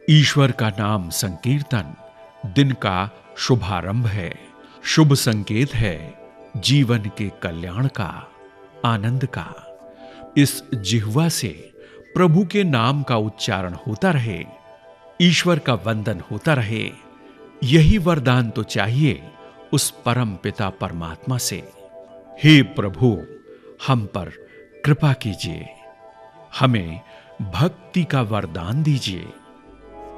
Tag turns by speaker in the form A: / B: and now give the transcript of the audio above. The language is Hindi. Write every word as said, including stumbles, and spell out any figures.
A: ईश्वर का नाम संकीर्तन दिन का शुभारंभ है, शुभ संकेत है जीवन के कल्याण का, आनंद का। इस जिह्वा से प्रभु के नाम का उच्चारण होता रहे, ईश्वर का वंदन होता रहे, यही वरदान तो चाहिए उस परम पिता परमात्मा से। हे प्रभु, हम पर कृपा कीजिए, हमें भक्ति का वरदान दीजिए।